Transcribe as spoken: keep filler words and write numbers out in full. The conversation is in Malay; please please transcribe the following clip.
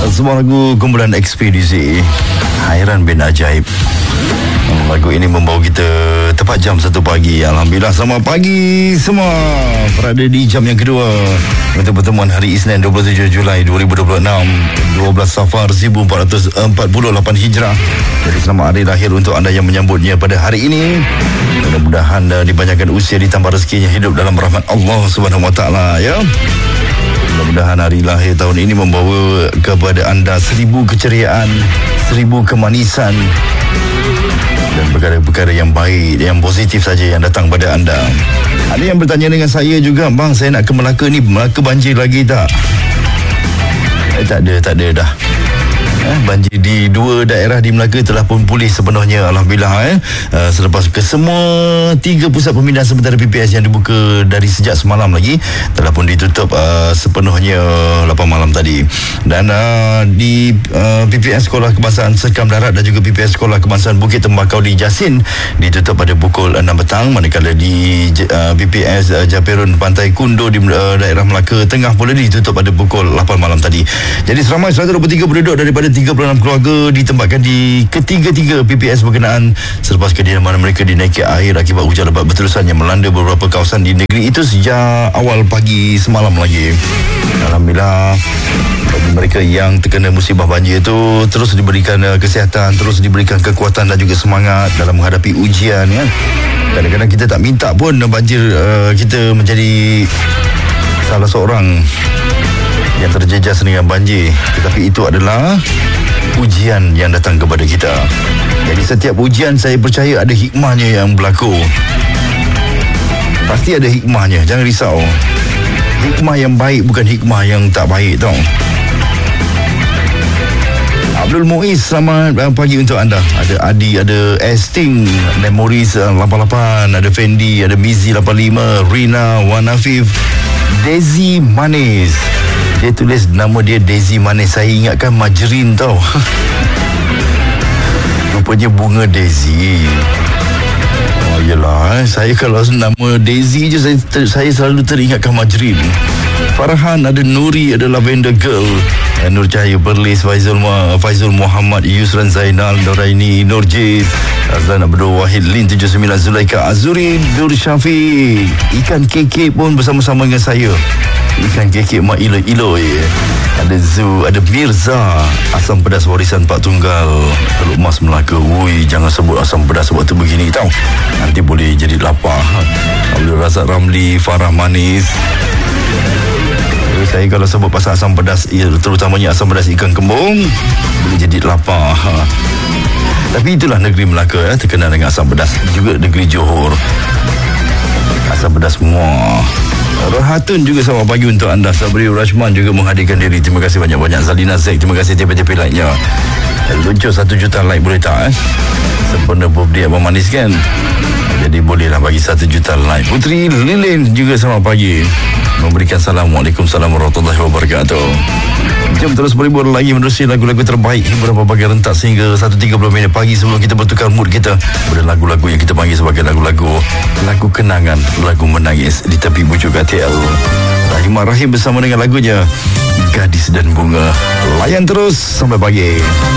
Sebuah lagu kumpulan Ekspedisi Hairan bin Ajaib. Lagu ini membawa kita tepat jam satu pagi. Alhamdulillah, selamat pagi semua. Berada di jam yang kedua untuk pertemuan hari Isnin dua puluh tujuh Julai dua ribu dua puluh enam, dua belas Safar seribu empat ratus empat puluh lapan Hijrah. Jadi selamat hari lahir untuk anda yang menyambutnya pada hari ini. Mudah-mudahan uh, dibanyakan usia, ditambah rezekinya, hidup dalam rahmat Allah Subhanahu Wa Taala, ya. Mudah-mudahan hari lahir tahun ini membawa kepada anda seribu keceriaan, seribu kemanisan dan perkara-perkara yang baik, yang positif saja yang datang pada anda. Ada yang bertanya dengan saya juga, bang, saya nak ke Melaka ni, Melaka banjir lagi tak? Eh, tak ada, tak ada dah. Eh, banjir di dua daerah di Melaka telah pun pulih sepenuhnya, Alhamdulillah. Eh. Uh, selepas ke semua tiga pusat pemindahan sementara P P S yang dibuka dari sejak semalam lagi telah pun ditutup uh, sepenuhnya lapan malam tadi. Dan uh, di uh, P P S Sekolah Kebangsaan Sekam Darat dan juga P P S Sekolah Kebangsaan Bukit Tembakau di Jasin ditutup pada pukul enam petang, manakala di uh, P P S uh, Japirun Pantai Kundo di uh, daerah Melaka Tengah pula ditutup pada pukul lapan malam tadi. Jadi seramai seratus dua puluh tiga penduduk daripada tiga puluh enam keluarga ditempatkan di ketiga-tiga P P S berkenaan selepas kediaman mereka dinaiki air akibat hujan lebat berterusan yang melanda beberapa kawasan di negeri itu sejak awal pagi semalam lagi. Alhamdulillah, bagi mereka yang terkena musibah banjir itu terus diberikan uh, kesihatan, terus diberikan kekuatan dan juga semangat dalam menghadapi ujian, ya. Kadang-kadang kita tak minta pun banjir uh, kita menjadi salah seorang yang terjejas dengan banjir, tetapi itu adalah ujian yang datang kepada kita. Jadi setiap ujian saya percaya ada hikmahnya yang berlaku. Pasti ada hikmahnya, jangan risau. Hikmah yang baik, bukan hikmah yang tak baik, tau. Abdul Muiz, selamat pagi untuk anda. Ada Adi, ada Esting, Memories lapan lapan, ada Fendi, ada Mizi lapan lima, Rina, Wan Afif, Desi Manis. Dia tulis nama dia Daisy Manis. Saya ingatkan Majrin, tau. Rupanya bunga Daisy. Oh yelah, eh. Saya kalau nama Daisy je saya, ter, saya selalu teringatkan Majrin. Farhan, ada Nuri, ada Lavender Girl, Nur Cahaya Perlis, Faizul, Faizul Muhammad, Yusran Zainal, Noraini, Nurjiz, Azlan Abdul Wahid, Lin tujuh sembilan, Zulaika Azuri, Dur Syafiq. Ikan kekek pun bersama-sama dengan saya. Ikan kekek mak ilo-ilo, ya. Ada Zu, ada Mirza, asam pedas warisan Pak Tunggal, Teluk Mas Melaka. Wui, jangan sebut asam pedas waktu begini, tau. Nanti boleh jadi lapar. Abdul Razak Ramli, Farah Manis. Saya kalau sebut pasal asam pedas, terutamanya asam pedas ikan kembung, boleh jadi lapar. Tapi itulah negeri Melaka, eh, terkenal dengan asam pedas. Juga negeri Johor, asam pedas semua. Rohatun juga selamat pagi untuk anda. Sabri Rashman juga menghadirkan diri. Terima kasih banyak-banyak. Zalina Zek, terima kasih T P T P like-nya. Luncur satu juta like, boleh tak, eh? Sempurna birthday Abang Manis, kan? Jadi bolehlah bagi satu juta like. Putri Lilin juga selamat pagi, memberikan salam. Waalaikumsalam warahmatullahi wabarakatuh. Jom terus berhibur lagi menerusi lagu-lagu terbaik beberapa bagian rentak sehingga satu tiga puluh minit pagi sebelum kita bertukar mood kita pada lagu-lagu yang kita panggil sebagai lagu-lagu lagu kenangan, lagu menangis di tepi bujuk K T L. Rahimah Rahim bersama dengan lagunya Gadis dan Bunga. Layan terus sampai pagi.